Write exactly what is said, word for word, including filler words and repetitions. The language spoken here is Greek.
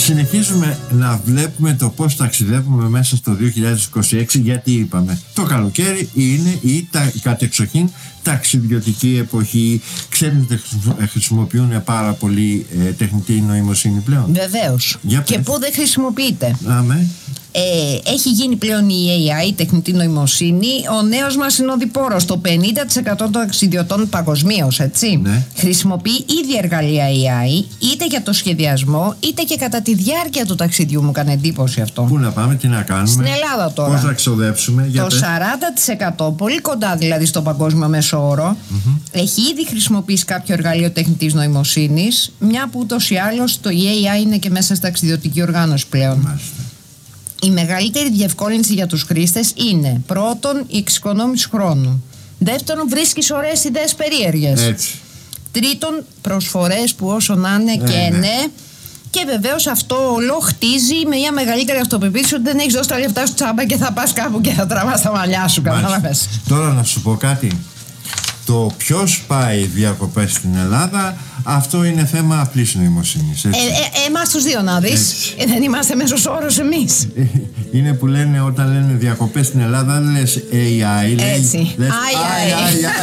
Συνεχίζουμε να βλέπουμε το πώς ταξιδεύουμε μέσα στο δύο χιλιάδες είκοσι έξι, γιατί είπαμε το καλοκαίρι είναι η τα, κατεξοχήν ταξιδιωτική εποχή. Ξέρετε, χρησιμοποιούν πάρα πολύ ε, τεχνητή νοημοσύνη πλέον. Βεβαίως. Και πού δεν χρησιμοποιείται. Άμε. Ε, έχει γίνει πλέον η έι άι, η τεχνητή νοημοσύνη, ο νέος μας συνοδοιπόρος. Το πενήντα τοις εκατό των ταξιδιωτών παγκοσμίως, έτσι, ναι, χρησιμοποιεί ήδη εργαλεία έι άι, είτε για το σχεδιασμό, είτε και κατά τη διάρκεια του ταξιδιού. Μου κάνει εντύπωση αυτό. Πού να πάμε, τι να κάνουμε. Στην Ελλάδα τώρα. Πώς να ξοδέψουμε. Για το πες. σαράντα τοις εκατό, πολύ κοντά δηλαδή στον παγκόσμιο μέσο όρο, mm-hmm. έχει ήδη χρησιμοποιήσει κάποιο εργαλείο τεχνητής νοημοσύνης, μια που ούτως ή άλλως το έι άι είναι και μέσα στη ταξιδιωτική οργάνωση πλέον. Μάλιστα. Η μεγαλύτερη διευκόλυνση για τους χρήστες είναι πρώτον η εξοικονόμηση χρόνου. Δεύτερον, βρίσκεις ωραίες ιδέες περίεργες. Έτσι. Τρίτον, προσφορές που όσο να είναι ε, και ναι. ναι. Και βεβαίως αυτό όλο χτίζει με μια μεγαλύτερη αυτοπεποίθηση ότι δεν έχεις δώσει τα λεφτά σου τσάμπα και θα πας κάπου και θα τραβάς τα μαλλιά σου. Κατάλαβες. Τώρα να σου πω κάτι. Το ποιος πάει διακοπές στην Ελλάδα, αυτό είναι θέμα απλής νοημοσύνης. Ε, ε, εμάς τους δύο να δεις. Ε, δεν είμαστε μέσος όρος εμείς. Είναι που λένε όταν λένε διακοπές στην Ελλάδα, δεν λες έι άι. Έτσι. Λες, Άι, άι.